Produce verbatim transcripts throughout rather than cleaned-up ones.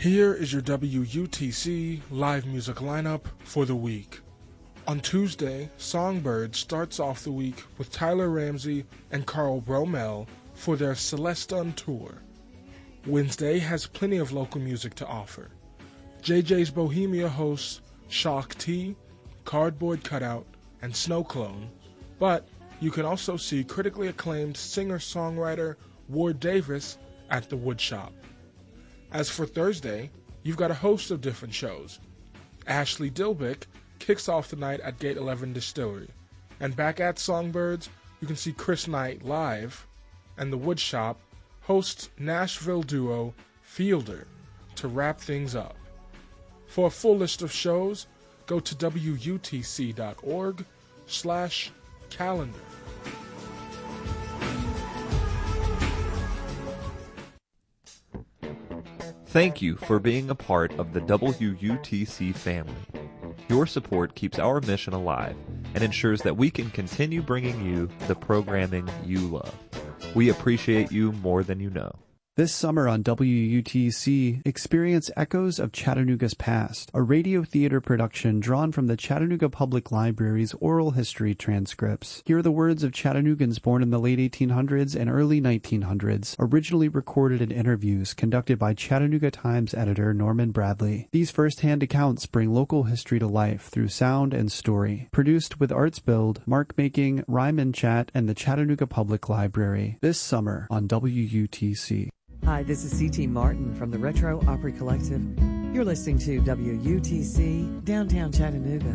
Here is your W U T C live music lineup for the week. On Tuesday, Songbird starts off the week with Tyler Ramsey and Carl Bromell for their Celeston tour. Wednesday has plenty of local music to offer. J J's Bohemia hosts Shock T, Cardboard Cutout, and Snow Clone, but you can also see critically acclaimed singer-songwriter Ward Davis at the Woodshop. As for Thursday, you've got a host of different shows. Ashley Dilbick kicks off the night at Gate eleven Distillery, and back at Songbirds, you can see Chris Knight live, and the Woodshop hosts Nashville duo Fielder to wrap things up. For a full list of shows, go to W U T C dot org slash calendar. Thank you for being a part of the W U T C family. Your support keeps our mission alive and ensures that we can continue bringing you the programming you love. We appreciate you more than you know. This summer on W U T C, experience Echoes of Chattanooga's Past, a radio theater production drawn from the Chattanooga Public Library's oral history transcripts. Hear the words of Chattanoogans born in the late eighteen hundreds and early nineteen hundreds, originally recorded in interviews conducted by Chattanooga Times editor Norman Bradley. These first-hand accounts bring local history to life through sound and story. Produced with Arts Build, Mark Making, Rhyme and Chat, and the Chattanooga Public Library. This summer on W U T C. Hi, this is C T Martin from the Retro Opry Collective. You're listening to W U T C, Downtown Chattanooga.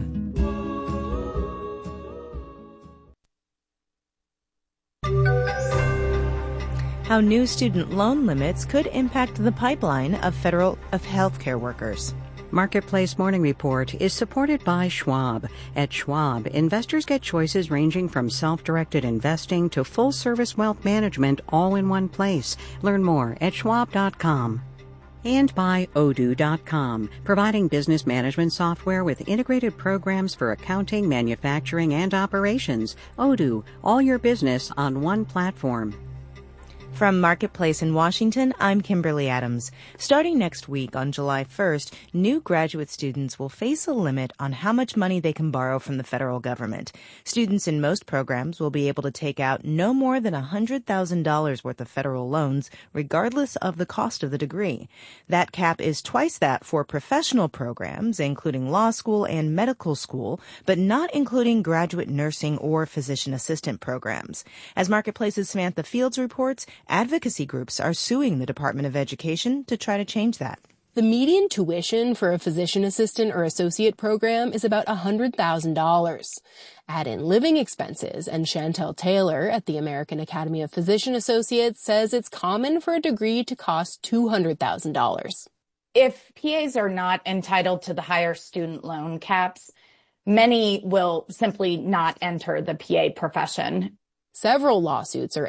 How new student loan limits could impact the pipeline of federal of healthcare workers. Marketplace Morning Report is supported by Schwab. At Schwab, investors get choices ranging from self-directed investing to full-service wealth management all in one place. Learn more at schwab dot com. And by Odoo dot com, providing business management software with integrated programs for accounting, manufacturing, and operations. Odoo, all your business on one platform. From Marketplace in Washington, I'm Kimberly Adams. Starting next week on July first, new graduate students will face a limit on how much money they can borrow from the federal government. Students in most programs will be able to take out no more than one hundred thousand dollars worth of federal loans, regardless of the cost of the degree. That cap is twice that for professional programs, including law school and medical school, but not including graduate nursing or physician assistant programs. As Marketplace's Samantha Fields reports, advocacy groups are suing the Department of Education to try to change that. The median tuition for a physician assistant or associate program is about one hundred thousand dollars. Add in living expenses, and Chantel Taylor at the American Academy of Physician Associates says it's common for a degree to cost two hundred thousand dollars. If P As are not entitled to the higher student loan caps, many will simply not enter the P A profession. Several lawsuits are